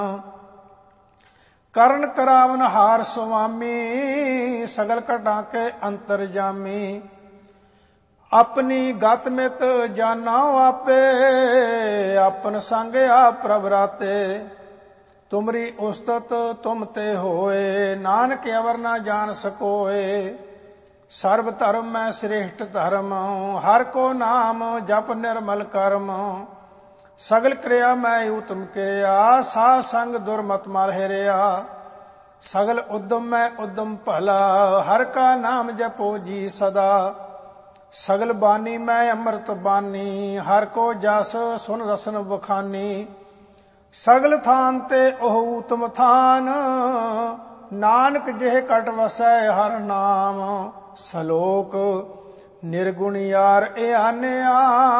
ਕਰਨ ਕਰਾਵਨ ਹਾਰ ਸੁਆਮੀ, ਸਗਲ ਘਟਾਂ ਕੇ ਅੰਤਰਜਾਮੀ। ਆਪਣੀ ਗਤ ਮਿਤ ਜਾਨਾ ਆਪੇ, ਆਪਨ ਸੰਗ ਆਪ ਪ੍ਰਭ ਰਾਤੇ। ਤੁਮਰੀ ਉਸਤਤ ਤੁਮ ਤੇ ਹੋਏ, ਨਾਨਕ ਅਵਰ ਨਾ ਜਾਣ ਸਕੋਏ। ਸਰਬ ਧਰਮ ਮੈਂ ਸ੍ਰੇਸ਼ਟ ਧਰਮ, ਹਰ ਕੋ ਨਾਮ ਜਪ ਨਿਰਮਲ ਕਰਮ। ਸਗਲ ਕਿਰਿਆ ਮੈਂ ਉਤਮ ਕਿਰਿਆ, ਸਾਧ ਸੰਗ ਦੁਰਮਤ ਮਲ ਹਿਰਿਆ। ਸਗਲ ਉਦਮ ਮੈਂ ਉਦਮ ਭਲਾ, ਹਰ ਕਾ ਨਾਮ ਜਪੋ ਜੀ ਸਦਾ। ਸਗਲ ਬਾਣੀ ਮੈਂ ਅੰਮ੍ਰਿਤ ਬਾਣੀ, ਹਰ ਕੋ ਜਸ ਸੁਨ ਰਸਨ ਵਖਾਨੀ। ਸਗਲ ਥਾਨ ਤੇ ਉਹ ਉਤਮ ਥਾਨ, ਨਾਨਕ ਜਿਹ ਕਟ ਵਸੈ ਹਰ ਨਾਮ। ਸਲੋਕ ਨਿਰਗੁਣ ਯਾਰ ਇਆਨਿਆ,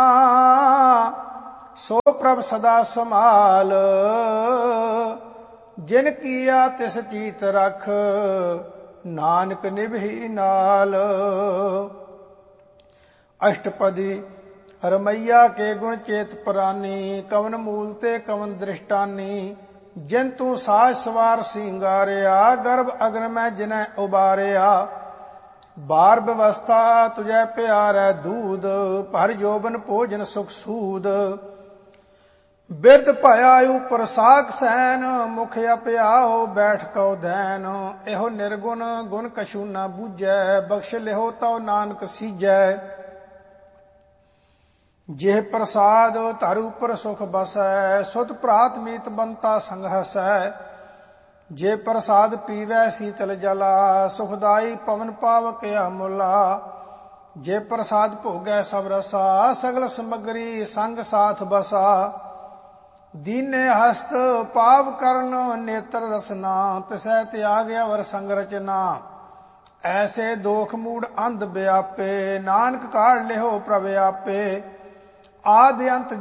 ਸੋ ਪ੍ਰਭ ਸਦਾ ਸੰਭਾਲ। ਜਿਨ ਕੀਆ ਤਿਸ ਚੀਤ ਰਖ, ਨਾਨਕ ਨਿਭੀ ਨਾਲ। ਅਸ਼ਟਪਦੀ ਰਮਈਆ ਕੇ ਗੁਣ ਚੇਤ ਪ੍ਰਾਨੀ, ਕਵਨ ਮੂਲ ਤੇ ਕਵਨ ਦ੍ਰਿਸ਼ਟਾਨੀ। ਜਿਨ ਤੂੰ ਸਾਜ ਸਵਾਰ ਸਿੰਗਾਰਿਆ, ਗਰਭ ਅਗਨ ਮੈਂ ਜਿਨੈ ਉਬਾਰਿਆ। ਬਾਰ ਵਿਵਸਥਾ ਤੁਝੈ ਪਿਆਰੈ ਦੂਧ, ਭਰ ਜੋਬਨ ਭੋਜਨ ਸੁਖ ਸੂਦ। ਬਿਰਧ ਭਇਆ ਉਪਰ ਸਾਖ ਸੈਨ, ਮੁਖ ਅਪਿਆਓ ਬੈਠ ਕਉ ਧੈਨ। ਇਹੋ ਨਿਰਗੁਣ ਗੁਣ ਕਛੂ ਨਾ ਬੂਝੈ, ਬਖਸ਼ ਲਿਹੋ ਤਉ ਨਾਨਕ ਸੀਜੈ। ਜਿਹ ਪ੍ਰਸਾਦ ਧਰ ਉਪਰ ਸੁਖ ਬਸੈ, ਸੁਧ ਭਰਾਤ ਮੀਤ ਬੰਤਾ ਸੰਗ ਹਸੈ। ਜੇ ਪ੍ਰਸਾਦ ਪੀਵੈ ਸੀਤਲ ਜਲਾ, ਸੁਖਦਾਈ ਪਵਨ ਪਾਵਕ ਅਮੁਲਾ। ਜੇ ਪ੍ਰਸਾਦ ਭੋਗੈ ਸਭ ਰਸਾ, ਸਗਲ ਸਮਗਰੀ ਸੰਗ ਸਾਥ ਬਸਾ। ਦੀਨੇ ਹਸਤ ਪਾਵ ਕਰਨ ਨੇਤਰ ਰਸਨਾ, ਤਿਸੈ ਤਿਆਗ ਅਵਰ ਸੰਗ ਰਚਨਾ। ਐਸੇ ਦੋਖ ਮੂੜ ਅੰਧ ਵਿਆਪੇ, ਨਾਨਕ ਕਾਢ ਲਿਹੋ ਪ੍ਰਭ ਆਪੇ। ਆਦਿ ਅੰਤ